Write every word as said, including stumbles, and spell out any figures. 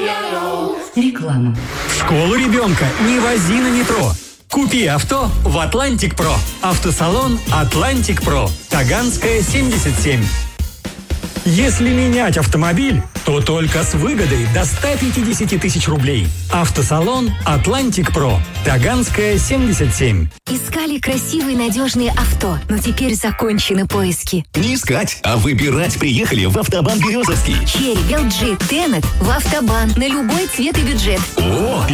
Реклама. В школу ребенка не вози на метро. Купи авто в Атлантик Про. Автосалон Атлантик Про. Таганская, семьдесят семь. Если менять автомобиль, то только с выгодой до ста пятидесяти тысяч рублей. Автосалон Атлантик Про. Таганская, семьдесят семь. Искали красивые надежные авто, но теперь закончены поиски. Не искать, а выбирать приехали в Автобан Березовский. Черри, эл джи, Тенет в Автобан на любой цвет и бюджет. О,